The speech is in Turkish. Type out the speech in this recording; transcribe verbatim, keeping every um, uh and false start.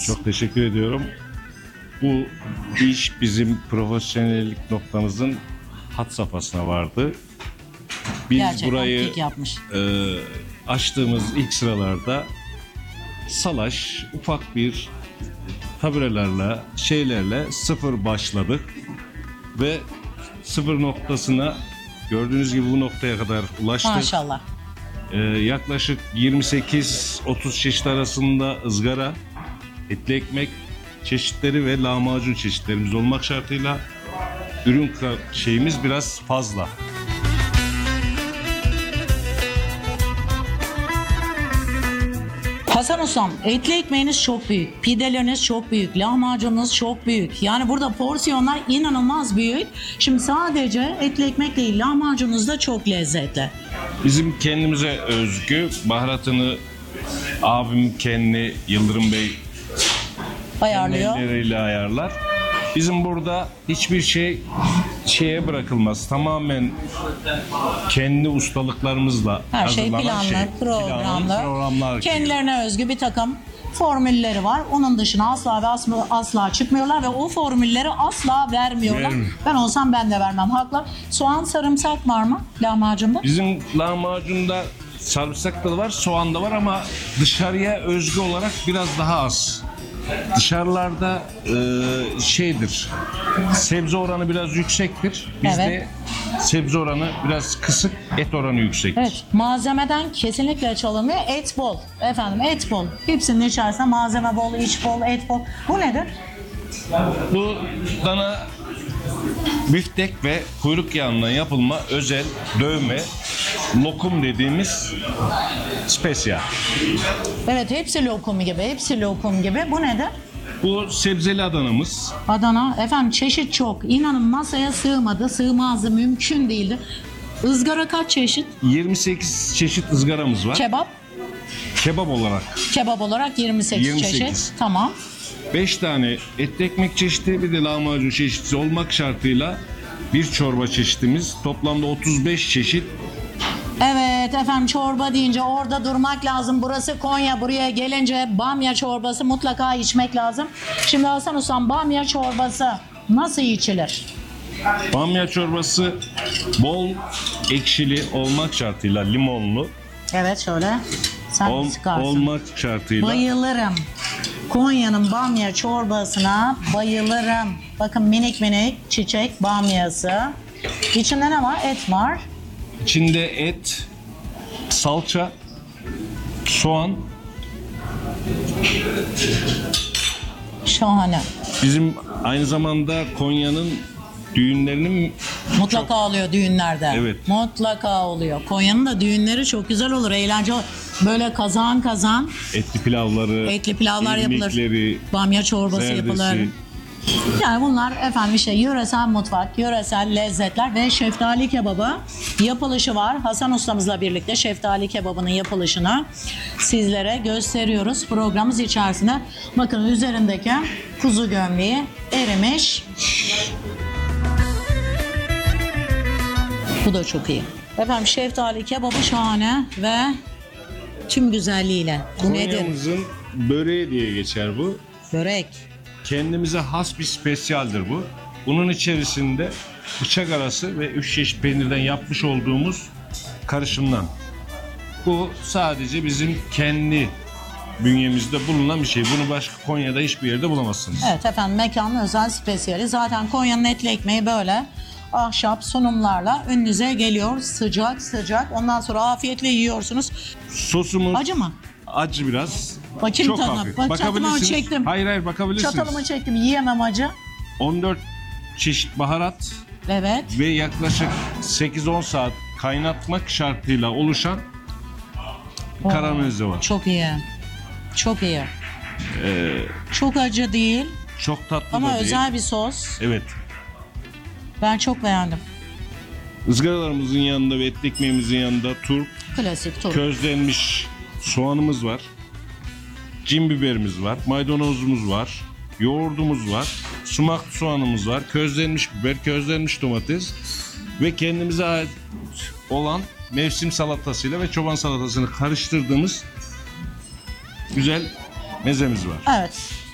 Çok teşekkür ediyorum. Bu iş bizim profesyonellik noktamızın had safhasına vardı. Biz Gerçekten burayı pik yapmış. e, açtığımız ilk sıralarda salaş, ufak bir taburelerle, şeylerle sıfır başladık. Ve sıfır noktasına gördüğünüz gibi bu noktaya kadar ulaştık. Maşallah. Ee, yaklaşık yirmi sekiz otuz çeşit arasında ızgara, etli ekmek çeşitleri ve lahmacun çeşitlerimiz olmak şartıyla ürün ka- şeyimiz biraz fazla. Hasan Ustam, etli ekmeğiniz çok büyük, pideleriniz çok büyük, lahmacununuz çok büyük. Yani burada porsiyonlar inanılmaz büyük. Şimdi sadece etli ekmek değil, lahmacununuz da çok lezzetli. Bizim kendimize özgü baharatını abim kendi Yıldırım Bey Ayarlıyor. elleriyle ayarlar. Bizim burada hiçbir şey şeye bırakılmaz. Tamamen kendi ustalıklarımızla Her şey hazırlanan planlı, şey. programlı. Planlı, programlar. Kendilerine özgü bir takım formülleri var. Onun dışına asla ve asla, asla çıkmıyorlar ve o formülleri asla vermiyorlar. Vermiyor. Ben olsam ben de vermem. Haklı. Soğan, sarımsak var mı lahmacunda? Bizim lahmacunda sarımsak da var, soğan da var ama dışarıya özgü olarak biraz daha az. Dışarılarda e, şeydir, sebze oranı biraz yüksektir. Bizde Evet. sebze oranı biraz kısık, et oranı yüksektir. Evet, malzemeden kesinlikle çalınmıyor. Et bol. Efendim et bol. Hepsinin içerisinde malzeme bol, iç bol, et bol. Bu nedir? Bu dana biftek ve kuyruk yağından yapılma özel dövme lokum dediğimiz spesiyal. Evet, hepsi lokum gibi, hepsi lokum gibi. Bu nedir? Bu sebzeli Adana'mız. Adana. Efendim çeşit çok. İnanın masaya sığmadı, sığmazdı, mümkün değildi. Izgara kaç çeşit? yirmi sekiz çeşit ızgaramız var. Kebap. Kebap olarak Kebap olarak yirmi sekiz, yirmi sekiz. çeşit. Tamam. beş tane etli ekmek çeşidi bir de lahmacun çeşidi olmak şartıyla bir çorba çeşitimiz. Toplamda otuz beş çeşit. Evet efendim, çorba deyince orada durmak lazım. Burası Konya, buraya gelince bamya çorbası mutlaka içmek lazım. Şimdi Hasan Ustam, bamya çorbası nasıl içilir? Bamya çorbası bol ekşili olmak şartıyla limonlu Evet, şöyle sen ol- sıkarsın. olmak şartıyla Bayılırım. Konya'nın bamya çorbasına bayılırım. Bakın minik minik çiçek bamyası. İçinde ne var? Et var. içinde et, salça, soğan. Şahane. Bizim aynı zamanda Konya'nın düğünlerinin Mutlaka oluyor düğünlerde. Evet. Mutlaka oluyor. Konya'nın da düğünleri çok güzel olur. Eğlence olur. Böyle kazan kazan etli pilavları, etli pilavlar yapılır. irmikleri, Bamya çorbası zerdesi. yapılır. Yani bunlar efendim işte yöresel mutfak, yöresel lezzetler ve şeftali kebabı yapılışı var. Hasan ustamızla birlikte şeftali kebabının yapılışını sizlere gösteriyoruz programımız içerisinde. Bakın üzerindeki kuzu gömleği erimiş. Bu da çok iyi. Efendim şeftali kebabı şahane ve tüm güzelliğiyle. Bu nedir? Konya'mızın böreği diye geçer bu. Börek. Kendimize has bir spesiyaldir bu. Bunun içerisinde bıçak arası ve üç çeşit peynirden yapmış olduğumuz karışımdan. Bu sadece bizim kendi bünyemizde bulunan bir şey. Bunu başka Konya'da hiçbir yerde bulamazsınız. Evet efendim, mekanın özel spesiyali. Zaten Konya'nın etli ekmeği böyle ahşap sunumlarla önünüze geliyor. Sıcak sıcak. Ondan sonra afiyetle yiyorsunuz. Sosumuz Acı mı? acı biraz. Bakayım Çok tadına. hafif. Bak, Bakabilirsiniz. çatalımı çektim. Hayır hayır bakabilirsiniz. Çatalımı çektim. Yiyemem acı. on dört çeşit baharat Evet. ve yaklaşık sekiz on saat kaynatmak şartıyla oluşan Oo, karamelize var. Çok iyi. Çok iyi. Ee, Çok acı değil çok tatlı ama da değil. özel bir sos. Evet. Ben çok beğendim. Izgaralarımızın yanında ve etli ekmeğimizin yanında turp, Klasik tur. közlenmiş soğanımız var. Cin biberimiz var. Maydanozumuz var. Yoğurdumuz var. Sumaklı soğanımız var. Közlenmiş biber, közlenmiş domates ve kendimize ait olan mevsim salatasıyla ve çoban salatasını karıştırdığımız güzel mezemiz var. Evet.